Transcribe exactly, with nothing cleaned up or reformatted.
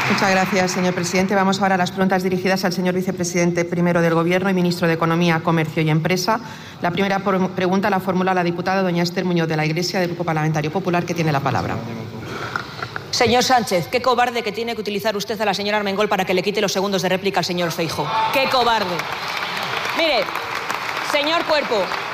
Muchas gracias, señor presidente. Vamos ahora a las preguntas dirigidas al señor vicepresidente primero del Gobierno y ministro de Economía, Comercio y Empresa. La primera pregunta la formula la diputada doña Esther Muñoz de la Iglesia, del Grupo Parlamentario Popular, que tiene la palabra. Señor Sánchez, qué cobarde que tiene que utilizar usted a la señora Armengol para que le quite los segundos de réplica al señor Feijóo. ¡Qué cobarde! Mire, señor Cuerpo,